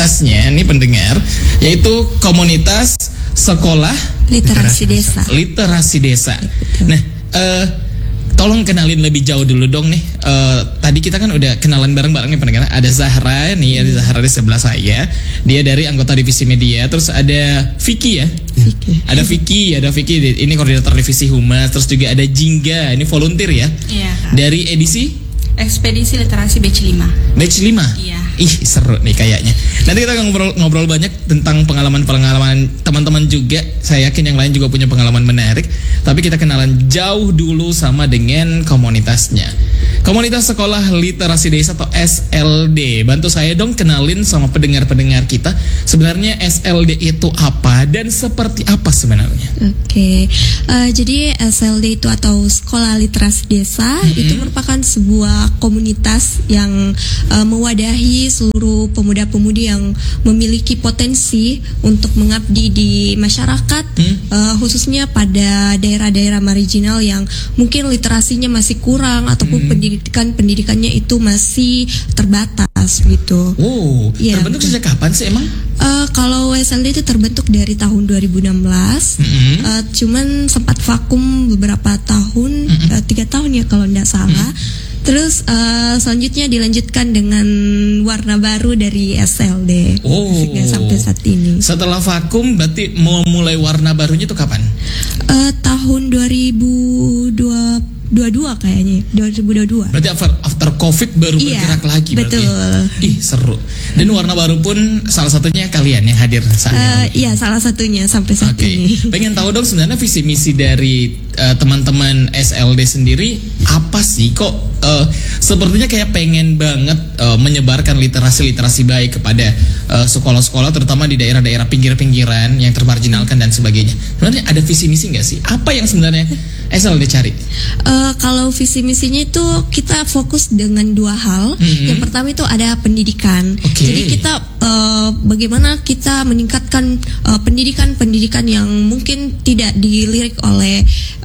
komunitasnya, ini pendengar, yaitu komunitas sekolah Literasi desa. Literasi desa. Betul. Nah, tolong kenalin lebih jauh dulu dong nih. Tadi kita kan udah kenalan bareng-bareng nih pendengar. Ada Zahra nih, ada Zahra di sebelah saya. Dia dari anggota divisi media. Terus ada Vicky ya. Ada Vicky. Ini koordinator divisi humas. Terus juga ada Jingga. Ini volunteer ya. Iya. Dari edisi Ekspedisi Literasi Batch 5. Batch 5. Iya. Ih, seru nih kayaknya. Nanti kita ngobrol banyak tentang pengalaman teman-teman juga. Saya yakin yang lain juga punya pengalaman menarik. Tapi kita kenalan jauh dulu sama dengan komunitasnya. Komunitas Sekolah Literasi Desa atau SLD. Bantu saya dong kenalin sama pendengar-pendengar kita. Sebenarnya SLD itu apa dan seperti apa sebenarnya? Oke. Jadi SLD itu atau Sekolah Literasi Desa itu merupakan sebuah komunitas yang mewadahi seluruh pemuda-pemudi yang memiliki potensi untuk mengabdi di masyarakat, khususnya pada daerah-daerah marginal yang mungkin literasinya masih kurang ataupun pendidikannya itu masih terbatas gitu. Oh, Ya, terbentuk sejak kapan sih emang? Kalau SLD itu terbentuk dari tahun 2016, cuman sempat vakum beberapa tahun, 3 tahun ya kalau tidak salah. Terus selanjutnya dilanjutkan dengan warna baru dari SLD. Sehingga sampai saat ini. Setelah vakum berarti mau mulai warna barunya itu kapan? Tahun 2022 kayaknya, 2022. Berarti after COVID baru bergerak lagi berarti. Betul. Ih, seru. Dan warna baru pun salah satunya kalian yang hadir saat ini. Iya, salah satunya sampai saat Oke. ini. Pengen tahu dong sebenarnya visi misi dari teman-teman SLD sendiri apa sih? Kok sepertinya kayak pengen banget menyebarkan literasi baik kepada sekolah-sekolah terutama di daerah-daerah pinggir-pinggiran yang termarginalkan dan sebagainya. Sebenarnya ada visi misi nggak sih? Apa yang sebenarnya SLD cari? Kalau visi misinya itu kita fokus dengan 2 hal. Yang pertama itu ada pendidikan. Jadi kita bagaimana kita meningkatkan pendidikan yang mungkin tidak dilirik oleh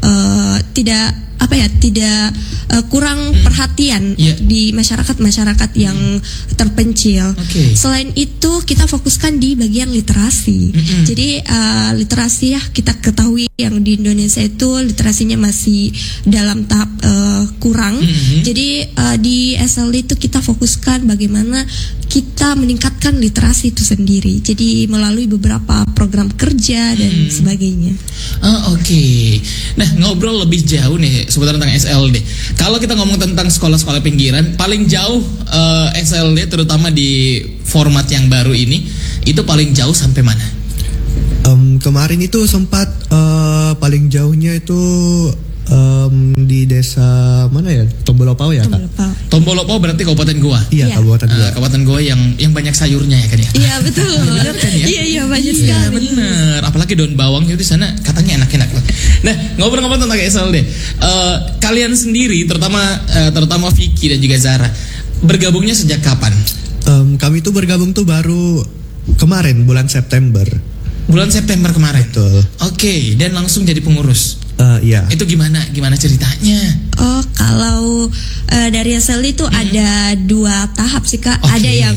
tidak kurang perhatian di masyarakat yang terpencil. Selain itu kita fokuskan di bagian literasi. Jadi literasi ya kita ketahui yang di Indonesia itu literasinya masih dalam tahap kurang. Jadi di SLD itu kita fokuskan bagaimana kita meningkatkan literasi itu sendiri. Jadi melalui beberapa program kerja dan sebagainya. Oke. Nah, ngobrol lebih jauh nih seputar tentang SLD. Kalau kita ngomong tentang sekolah-sekolah pinggiran, paling jauh SLD terutama di format yang baru ini itu paling jauh sampai mana? Kemarin itu sempat paling jauhnya itu di desa mana ya? Tombolopao ya, Kak? Tombolopao berarti Kabupaten Goa. Iya, Kabupaten Goa. Kabupaten Goa yang banyak sayurnya ya kan ya? Iya, betul. Benar kan ya? Iya, banyak sekali. Bener, apalagi daun bawang itu di sana katanya enak-enak loh. Nah, ngobrol-ngobrol tentang SLD. Kalian sendiri terutama Vicky dan juga Zara bergabungnya sejak kapan? Kami tuh bergabung tuh baru kemarin bulan September. Bulan September kemarin. Betul. Oke, dan langsung jadi pengurus. Iya. Itu gimana ceritanya? Kalau dari SLD itu ada 2 tahap sih Kak. Okay. Ada yang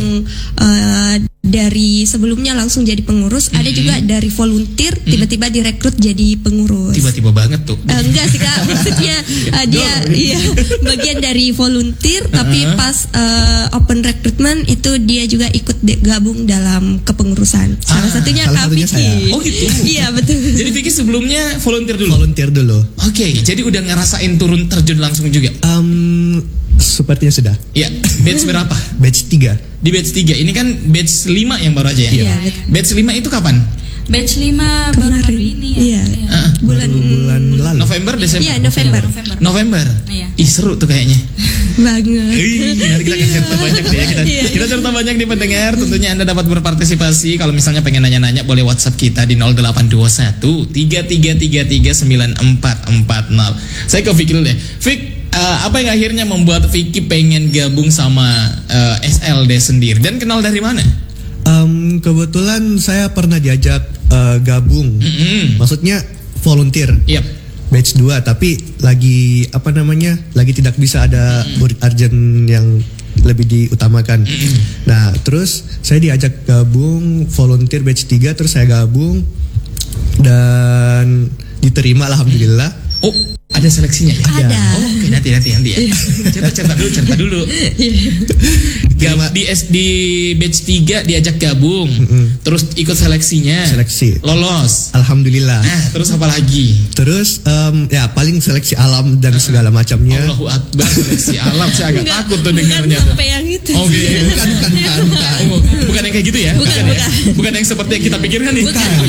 dari sebelumnya langsung jadi pengurus, ada juga dari volunteer tiba-tiba direkrut jadi pengurus. Tiba-tiba banget tuh. Enggak sih Kak, maksudnya dia bagian dari volunteer, tapi pas open recruitment itu dia juga ikut gabung dalam kepengurusan. Salah satunya Kak Vicky. Oh gitu. Iya betul. Jadi Vicky sebelumnya volunteer dulu. Oke, jadi udah ngerasain turun terjun langsung juga. Sepertinya sudah. Ya, batch berapa? Batch 3. Di batch 3. Ini kan batch 5 yang baru aja ya. Iya. Batch 5 itu kapan? Batch 5 baru ini ya. Iya. Bulan lalu. November, Desember. Iya, November. Iya. Ih, seru tuh kayaknya. Banget. Nanti kita akan cerita banyak deh ya. Kita cerita banyak di pendengar. Tentunya Anda dapat berpartisipasi. Kalau misalnya pengen nanya-nanya boleh WhatsApp kita di 0821 3333 9440. Saya ke Vicky dulu deh. Vicky, apa yang akhirnya membuat Vicky pengen gabung sama SLD sendiri dan kenal dari mana? Kebetulan saya pernah diajak gabung. Maksudnya volunteer. Yep. Batch 2 tapi lagi lagi tidak bisa ada murid urgent yang lebih diutamakan. Nah, terus saya diajak gabung volunteer batch 3, terus saya gabung dan diterima alhamdulillah. Oh, ada seleksinya ya? Ada. Oh, oke, nanti ya. Cerita dulu. Di batch 3 diajak gabung, terus ikut seleksinya. Seleksi. Lolos. Alhamdulillah. Nah, terus apa lagi? Terus ya paling seleksi alam dan segala macamnya. Allahu Akbar, seleksi alam. Saya agak takut tuh dengarnya. Bukan sampai yang itu. Oke. Bukan. Bukan yang kayak gitu ya? Bukan. Ya? Bukan yang seperti yang kita pikirkan nih.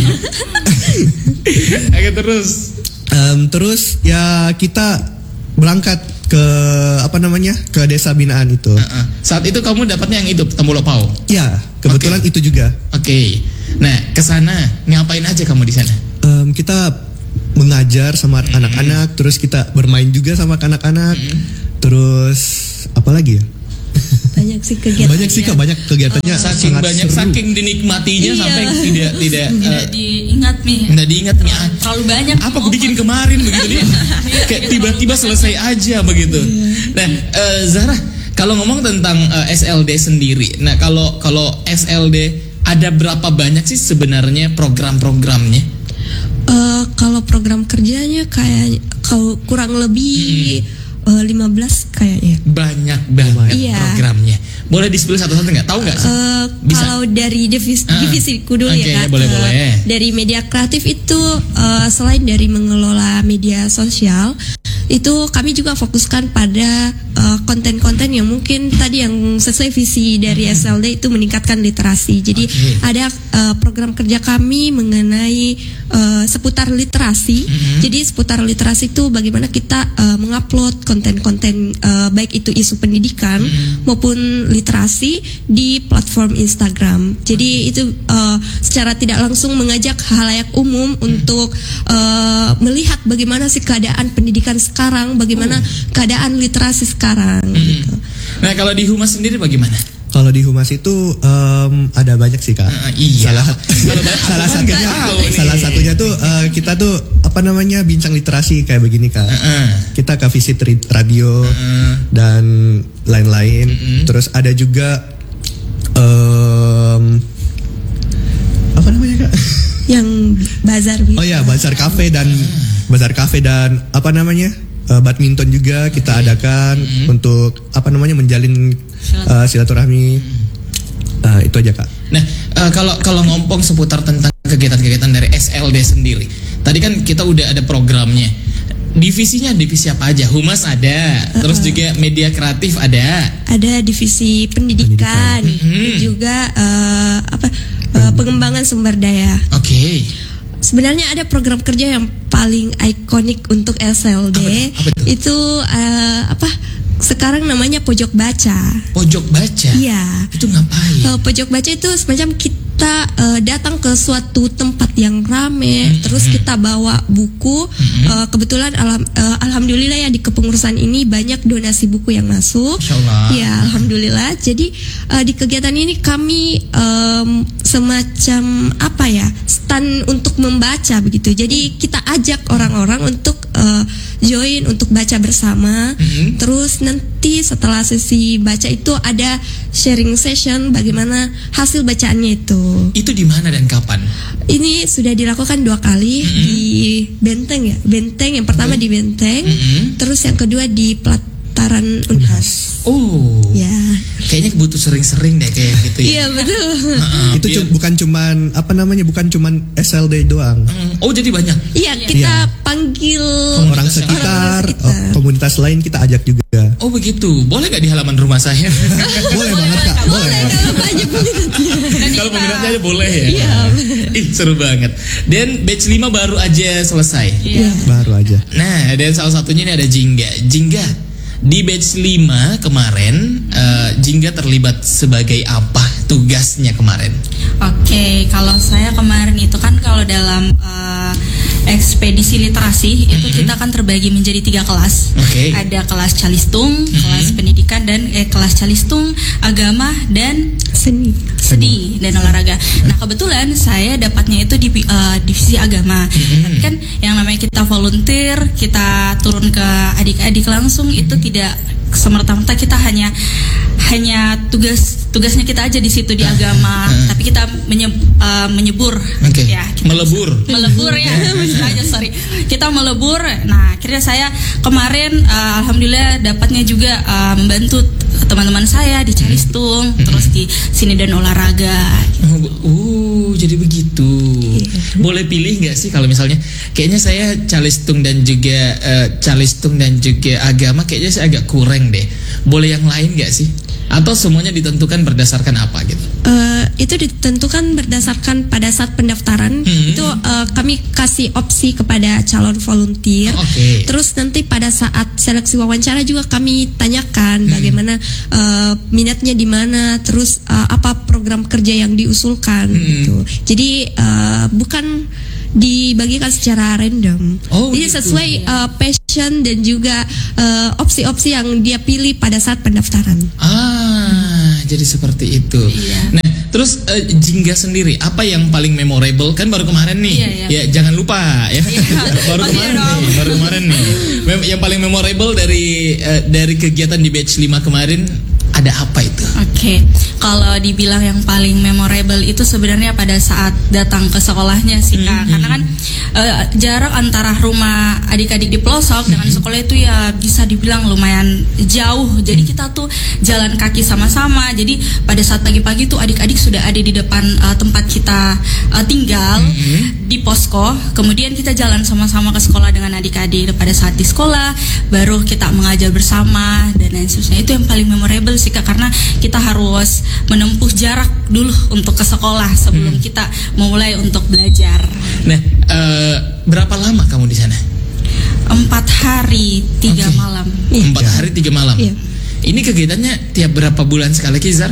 Oke, terus. Terus ya kita berangkat ke ke desa binaan itu. Saat itu kamu dapatnya yang itu Tembulopau. Ya, kebetulan itu juga. Oke. Nah, ke sana ngapain aja kamu di sana? Kita mengajar sama anak-anak, terus kita bermain juga sama anak-anak. Terus apa lagi ya? Banyak sih kegiatannya. Banyak sih Kak, banyak kegiatannya. Saking banyak, seru. Saking dinikmatinya sampai tidak diingat nih. Nggak diingat nih. Terlalu banyak. Apa aku bikin kemarin begitu nih? Kayak tiba-tiba selesai aja begitu. Nah, Zahra, kalau ngomong tentang SLD sendiri, nah kalau SLD ada berapa banyak sih sebenarnya program-programnya? Kalau program kerjanya kayak kurang lebih 15 kayaknya. Banyak banget programnya. Boleh di-spill satu-satu nggak? Tahu nggak sih? Kalau dari divisiku dulu ya Kak. Boleh. Dari media kreatif itu selain dari mengelola media sosial, itu kami juga fokuskan pada konten-konten yang mungkin tadi yang sesuai visi dari SLD itu meningkatkan literasi. Jadi ada program kerja kami mengenai seputar literasi. Jadi seputar literasi itu bagaimana kita mengupload konten-konten baik itu isu pendidikan maupun literasi di platform Instagram. Jadi itu secara tidak langsung mengajak khalayak umum untuk melihat bagaimana sih keadaan pendidikan sekarang, bagaimana keadaan literasi sekarang. Gitu. Nah, kalau di Humas sendiri bagaimana? Kalau di Humas itu ada banyak sih Kak. Iya. Salah satunya tuh kita tuh bincang literasi kayak begini Kak. Kita ke visit radio dan lain-lain. Terus ada juga apa namanya Kak? Yang bazar. Oh ya, bazar kafe dan badminton juga kita adakan untuk menjalin silaturahmi. Itu aja Kak. Nah, kalau ngomong seputar tentang kegiatan-kegiatan dari SLD sendiri, tadi kan kita udah ada programnya. Divisinya divisi apa aja? Humas ada, terus juga media kreatif ada. Ada divisi pendidikan, juga pengembangan sumber daya. Oke. Sebenarnya ada program kerja yang paling ikonik untuk SLD. Apa itu? Itu sekarang namanya Pojok Baca. Pojok Baca? Iya. Itu ngapain? Pojok Baca itu semacam kita datang ke suatu tempat yang rame, terus kita bawa buku. Kebetulan alhamdulillah ya di kepengurusan ini banyak donasi buku yang masuk. Insyaallah. Ya, alhamdulillah. Jadi di kegiatan ini kami semacam stand untuk membaca begitu. Jadi kita ajak orang-orang untuk join untuk baca bersama. Terus nanti setelah sesi baca itu ada sharing session bagaimana hasil bacaannya itu. Itu di mana dan kapan? Ini sudah dilakukan 2 kali di Benteng ya. Benteng yang pertama di Benteng, terus yang kedua di Pelataran Unhas. Oh. Ya. Kayaknya butuh sering-sering deh kayak gitu ya. Iya, betul. Itu bukan cuman SLD doang. Oh, jadi banyak. Iya, kita panggil orang sekitar, komunitas lain kita ajak juga. Oh, begitu. Boleh nggak di halaman rumah saya? Boleh banget Kak. Boleh. Kalau peminatnya aja boleh ya. Iya. Ih, seru banget. Dan batch 5 baru aja selesai. Iya. Baru aja. Nah, dan salah satunya ini ada Jingga. Di batch 5 kemarin, Jingga terlibat sebagai apa tugasnya kemarin? Oke, kalau saya kemarin itu kan kalau dalam ekspedisi literasi itu kita kan terbagi menjadi 3 kelas. Ada kelas calistung, kelas pendidikan dan kelas calistung, agama dan seni. rekreasi dan olahraga. Nah kebetulan saya dapatnya itu di divisi agama. Tapi kan yang namanya kita volunteer, kita turun ke adik-adik langsung, itu tidak semerta-merta kita hanya tugasnya kita aja di situ di agama, tapi kita menyebur, ya, melebur ya, istilahnya sorry, kita melebur. Nah akhirnya saya kemarin alhamdulillah dapatnya juga membantu teman-teman saya di Calistung, terus di sini dan olahraga. Jadi begitu. Boleh pilih nggak sih kalau misalnya kayaknya saya Calistung dan juga agama kayaknya saya agak kurang deh. Boleh yang lain nggak sih? Atau semuanya ditentukan berdasarkan apa gitu? Itu ditentukan berdasarkan pada saat pendaftaran. Itu kami kasih opsi kepada calon volunteer. Terus nanti pada saat seleksi wawancara juga kami tanyakan bagaimana minatnya di mana, terus apa program kerja yang diusulkan gitu. Jadi bukan dibagikan secara random. Jadi sesuai passion dan juga opsi-opsi yang dia pilih pada saat pendaftaran. Jadi seperti itu. Nah, terus Jingga sendiri apa yang paling memorable? Kan baru kemarin nih. Ya jangan lupa ya. baru kemarin nih. Yang paling memorable dari kegiatan di batch 5 kemarin ada apa itu? Kalau dibilang yang paling memorable itu sebenarnya pada saat datang ke sekolahnya sih Kak. Karena kan jarak antara rumah adik-adik di pelosok dengan sekolah itu ya bisa dibilang lumayan jauh. Jadi kita tuh jalan kaki sama-sama. Jadi pada saat pagi-pagi tuh adik-adik sudah ada di depan tempat kita tinggal di posko. Kemudian kita jalan sama-sama ke sekolah dengan adik-adik. Pada saat di sekolah baru kita mengajar bersama dan lain sebagainya. Itu yang paling memorable sih Kak, karena kita harus menempuh jarak dulu untuk ke sekolah sebelum kita memulai untuk belajar. Nah, berapa lama kamu di sana? 4 hari 3 malam. 4 hari 3 malam. Ini kegiatannya tiap berapa bulan sekali Kizar?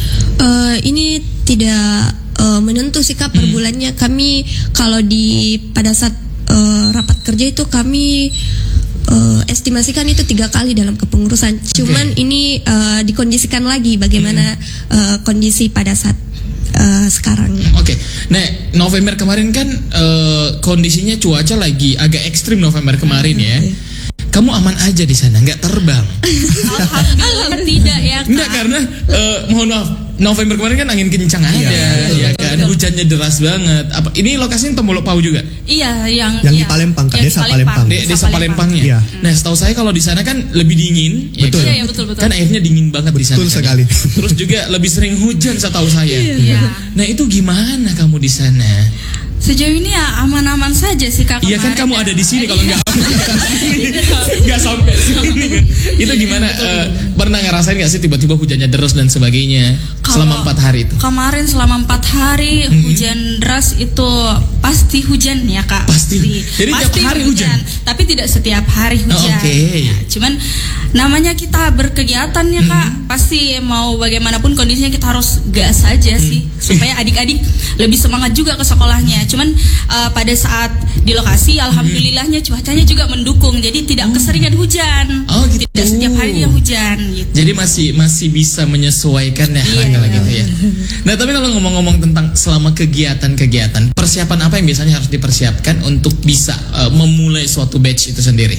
Ini tidak menentu sih Kak per bulannya. Kami kalau pada saat rapat kerja itu kami estimasikan itu 3 kali dalam kepengurusan. Cuman ini dikondisikan lagi bagaimana kondisi pada saat sekarang. Nah November kemarin kan kondisinya cuaca lagi agak ekstrim November kemarin ya. Kamu aman aja di sana, nggak terbang? Alhamdulillah tidak ya Kak. Enggak, karena mohon maaf, November kemarin kan angin kencang ada, ya kan, hujannya deras banget. Apa ini lokasinya Tombolok Pau juga? Iya, yang di Palembang, Desa Palembang. Desa Palembangnya. Nah, setahu saya kalau di sana kan lebih dingin, betul. Ya, betul. Kan airnya dingin banget di sana. Betul sekali. Terus juga lebih sering hujan setahu saya. Nah, itu gimana kamu di sana? Sejauh ini ya aman-aman saja sih Kak. Iya kan kamu ada di sini, kalau nggak nggak sampai sini. Itu gimana? Pernah ngerasain nggak sih tiba-tiba hujannya deras dan sebagainya selama 4 hari itu? Kemarin selama 4 hari hujan deras itu pasti hujan ya Kak. Pasti. Jadi tiap hari hujan. Tapi tidak setiap hari hujan. Ya, cuman namanya kita berkegiatan ya Kak. Pasti mau bagaimanapun kondisinya kita harus gas saja sih supaya adik-adik lebih semangat juga ke sekolahnya. Cuman pada saat di lokasi alhamdulillahnya cuacanya juga mendukung, jadi tidak keseringan hujan. Gitu. Tidak setiap hari hujan gitu. Jadi masih bisa menyesuaikan ya kalau gitu ya. Nah, tapi kalau ngomong-ngomong tentang selama kegiatan-kegiatan, persiapan apa yang biasanya harus dipersiapkan untuk bisa memulai suatu batch itu sendiri?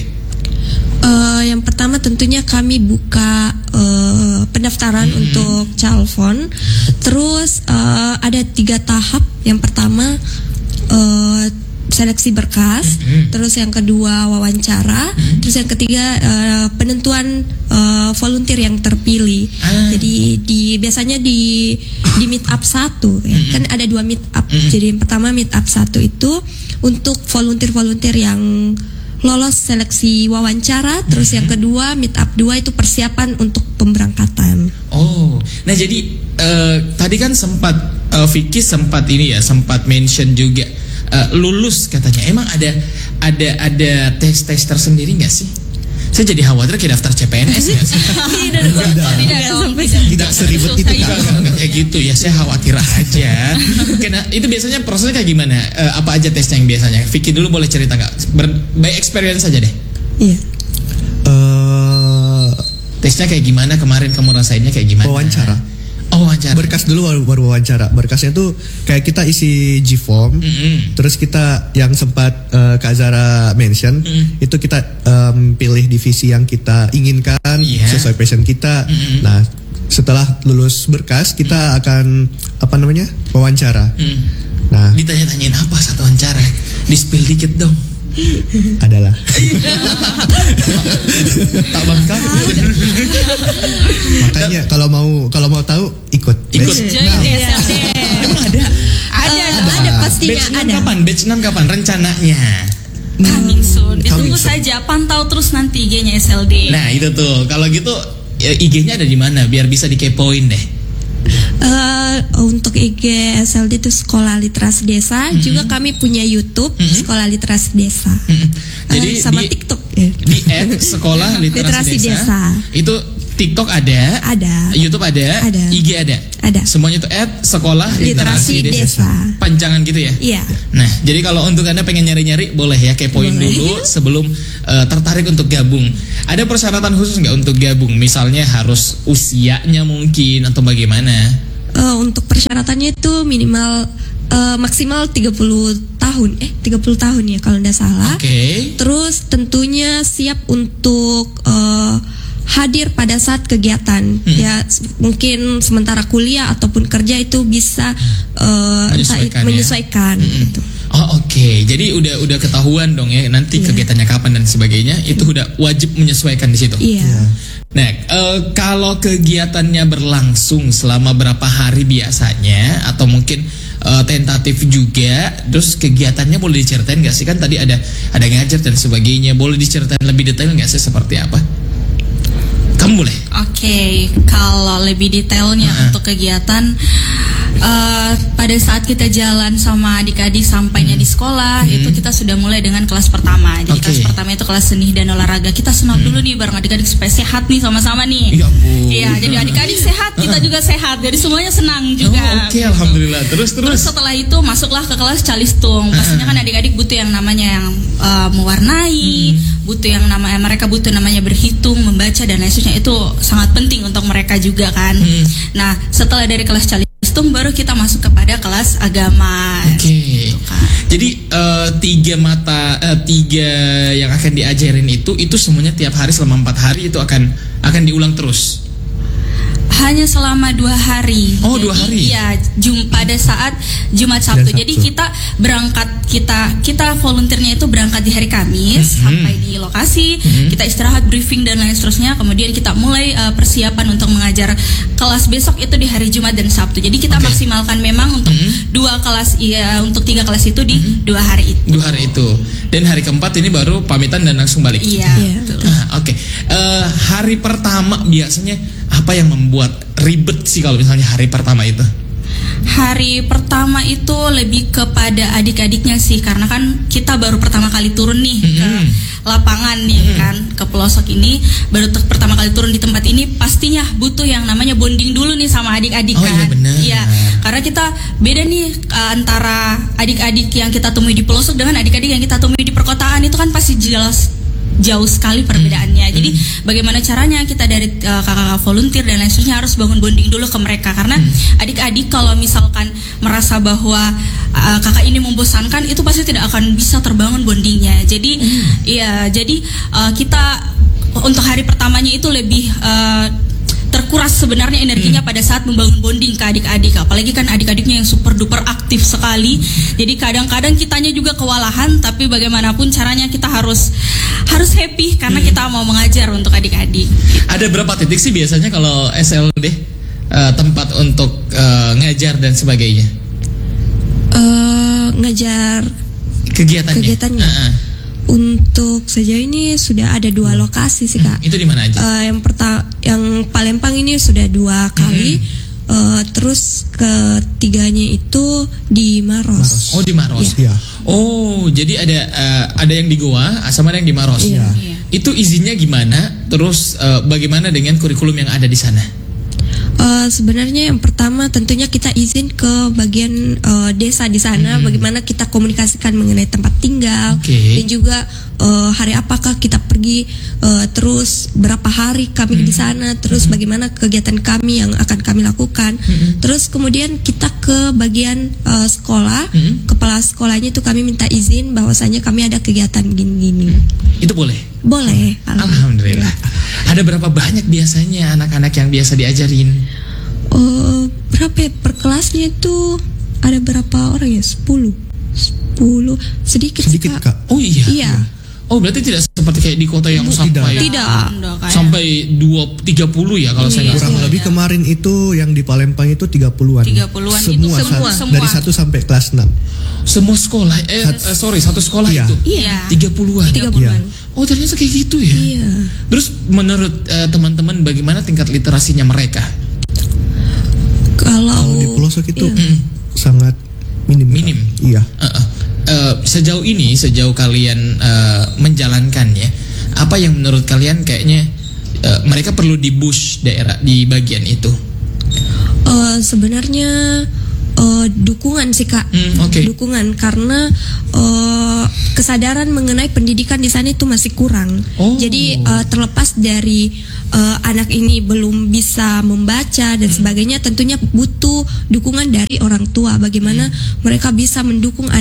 Yang pertama tentunya kami buka pendaftaran untuk Calfon. Terus ada 3 tahap. Yang pertama seleksi berkas, terus yang kedua wawancara, terus yang ketiga penentuan volunteer yang terpilih. Jadi biasanya di meet up 1 ya. Kan ada 2 meet up. Jadi yang pertama meet up 1 itu untuk volunteer yang lolos seleksi wawancara, terus yang kedua meet up 2 itu persiapan untuk pemberangkatan. Nah jadi tadi kan sempat Vicky sempat mention juga lulus katanya. Emang ada tes tersendiri nggak sih? Saya jadi khawatir kayak daftar CPNS ya. Tidak seribet itu kan. Kayak gitu ya, saya khawatir aja. Nah, itu biasanya prosesnya kayak gimana? Apa aja tesnya yang biasanya? Vicky dulu boleh cerita nggak? By experience aja deh. Iya. Tesnya kayak gimana kemarin, kamu rasainnya kayak gimana? Wawancara. Oh, wawancara. Berkas dulu baru wawancara. Berkasnya tuh kayak kita isi G-form, terus kita yang sempat Kak Zara mention, itu kita pilih divisi yang kita inginkan sesuai passion kita. Nah, setelah lulus berkas kita akan wawancara. Nah, ditanya-tanyain apa saat wawancara? Di-spill dikit dong. Adalah. Tak bangka. Makanya kalau mau tahu ikut. Emang Ada pastinya ada. Batch 6 kapan rencananya? Coming soon. Ditunggu saja, pantau terus nanti IG-nya SLD. Nah, itu tuh. Kalau gitu IG-nya ada di mana biar bisa dikepoin deh. Untuk IG SLD itu Sekolah Literasi Desa, juga kami punya YouTube Sekolah Literasi Desa. Jadi sama TikTok di @Sekolah Literasi Desa. Itu TikTok ada, YouTube ada, IG ada. Semuanya itu @Sekolah Literasi Desa. Panjangan gitu ya? Iya. Nah, jadi kalau untuk Anda pengen nyari-nyari boleh ya kepoin dulu sebelum tertarik untuk gabung. Ada persyaratan khusus nggak untuk gabung? Misalnya harus usianya mungkin atau bagaimana? Untuk persyaratannya itu minimal maksimal 30 tahun ya kalau tidak salah. Terus tentunya siap untuk hadir pada saat kegiatan, ya mungkin sementara kuliah ataupun kerja itu bisa menyesuaikan. Gitu. Jadi udah ketahuan dong ya nanti kegiatannya kapan dan sebagainya, itu udah wajib menyesuaikan di situ. Nah, kalau kegiatannya berlangsung selama berapa hari biasanya atau mungkin tentatif juga, terus kegiatannya boleh diceritain nggak sih? Kan tadi ada ngajar dan sebagainya, boleh diceritain lebih detail nggak sih seperti apa? Kamu boleh. Kalau lebih detailnya untuk kegiatan, pada saat kita jalan sama adik-adik sampainya di sekolah, itu kita sudah mulai dengan kelas pertama. Jadi kelas pertama itu kelas seni dan olahraga. Kita senam dulu nih bareng adik-adik supaya sehat nih sama-sama nih. Iya, jadi adik-adik sehat, kita juga sehat. Jadi semuanya senang juga. Alhamdulillah. Terus setelah itu masuklah ke kelas calistung. Pastinya kan adik-adik butuh yang namanya yang mewarnai, butuh yang mereka butuh namanya berhitung, membaca dan lain sebagainya. Itu sangat penting untuk mereka juga kan. Nah, setelah dari kelas calistung baru kita masuk kepada kelas agama. Gitu kan. Jadi tiga yang akan diajarin itu semuanya tiap hari selama 4 hari itu akan diulang terus. Hanya selama 2 hari. Oh, 2 hari. Iya, pada saat Jumat Sabtu. Jadi kita berangkat, kita volunteernya itu berangkat di hari Kamis sampai di lokasi, kita istirahat, briefing dan lain seterusnya. Kemudian kita mulai persiapan untuk mengajar kelas besok itu di hari Jumat dan Sabtu. Jadi kita maksimalkan memang untuk 2 kelas, untuk 3 kelas itu di 2 hari itu. 2 hari itu. Dan hari keempat ini baru pamitan dan langsung balik. Iya. Hari pertama biasanya apa yang membuat ribet sih kalau misalnya hari pertama itu? Hari pertama itu lebih kepada adik-adiknya sih, karena kan kita baru pertama kali turun nih ke lapangan nih kan, ke pelosok ini baru pertama kali turun di tempat ini, pastinya butuh yang namanya bonding dulu nih sama adik-adik kan. Iya benar. Iya, karena kita beda nih antara adik-adik yang kita temui di pelosok dengan adik-adik yang kita temui di perkotaan, itu kan pasti jauh sekali perbedaannya. Jadi bagaimana caranya kita dari kakak-kakak volunteer dan lain sebagainya harus bangun bonding dulu ke mereka, karena adik-adik kalau misalkan merasa bahwa kakak ini membosankan, itu pasti tidak akan bisa terbangun bondingnya. Jadi kita untuk hari pertamanya itu lebih terkuras sebenarnya energinya pada saat membangun bonding ke adik-adik, apalagi kan adik-adiknya yang super duper aktif sekali. Jadi kadang-kadang kitanya juga kewalahan, tapi bagaimanapun caranya kita harus happy karena kita mau mengajar untuk adik-adik. Ada berapa titik sih biasanya kalau SLD tempat untuk ngajar dan sebagainya? Ngajar kegiatannya. Untuk sejauh ini sudah ada 2 lokasi sih Kak. Itu di mana aja? Yang Palembang ini sudah 2 kali. Terus ketiganya itu di Maros. Oh, di Maros. Iya. Oh, jadi ada yang di Goa sama ada yang di Maros. Iya. Itu izinnya gimana? Terus bagaimana dengan kurikulum yang ada di sana? Sebenarnya yang pertama tentunya kita izin ke bagian desa di sana, bagaimana kita komunikasikan mengenai tempat tinggal, dan juga hari apakah kita pergi, terus berapa hari kami di sana, terus bagaimana kegiatan kami yang akan kami lakukan. Terus kemudian kita ke bagian sekolah, kepala sekolahnya itu kami minta izin bahwasanya kami ada kegiatan gini-gini. Itu boleh? Boleh. Alhamdulillah. Ada berapa banyak biasanya anak-anak yang biasa diajarin? Berapa ya? Per kelasnya itu ada berapa orang ya? 10 sedikit Kak. Oh iya. Iya. Oh berarti tidak seperti kayak di kota yang sampai 30 ya kalau saya nggak kurang salah. lebih kemarin itu yang di Palembang itu 30-an. 30-an semua. Dari 1 sampai kelas 6. Semua sekolah satu sekolah itu. Iya. 30-an. Iya. Oh ternyata kayak gitu ya. Iya. Terus menurut teman-teman bagaimana tingkat literasinya mereka? Kalau di pelosok itu sangat minim. Iya. Sejauh kalian menjalankannya, apa yang menurut kalian kayaknya mereka perlu di-boost daerah di bagian itu? Sebenarnya dukungan sih Kak. Dukungan karena kesadaran mengenai pendidikan di sana itu masih kurang. Jadi terlepas dari anak ini belum bisa membaca dan sebagainya, tentunya butuh dukungan dari orang tua. Bagaimana mereka bisa mendukung